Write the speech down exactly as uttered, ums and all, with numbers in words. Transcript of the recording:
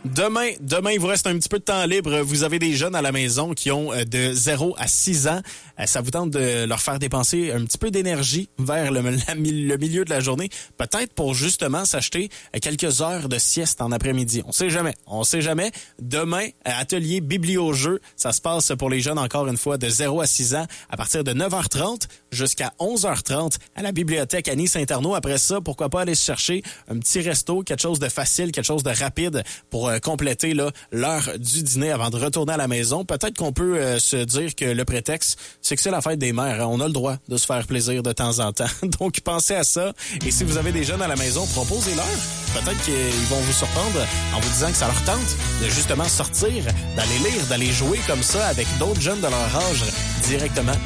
Demain, demain, il vous reste un petit peu de temps libre. Vous avez des jeunes à la maison qui ont de zéro à six ans. Ça vous tente de leur faire dépenser un petit peu d'énergie vers le, la, le milieu de la journée, peut-être pour justement s'acheter quelques heures de sieste en après-midi. On sait jamais, on sait jamais. Demain, atelier biblio-jeu, ça se passe pour les jeunes, encore une fois, de zéro à six ans, à partir de neuf heures trente jusqu'à onze heures trente à la bibliothèque Annie-Saint-Arnaud. Après ça, pourquoi pas aller se chercher un petit resto, quelque chose de facile, quelque chose de rapide pour euh, compléter là, l'heure du dîner avant de retourner à la maison. Peut-être qu'on peut euh, se dire que le prétexte, c'est que c'est la fête des mères. Hein? On a le droit de se faire plaisir de temps en temps. Donc, pensez à ça. Et si vous avez des jeunes à la maison, proposez-leur. Peut-être qu'ils vont vous surprendre en vous disant que ça leur tente de justement sortir, d'aller lire, d'aller jouer comme ça avec d'autres jeunes de leur âge directement